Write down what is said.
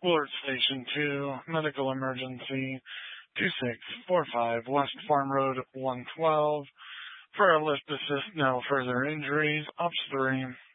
Alert Station 2, medical emergency, 2645 West Farm Road 112. For a lift assist, no further injuries. Ops 3.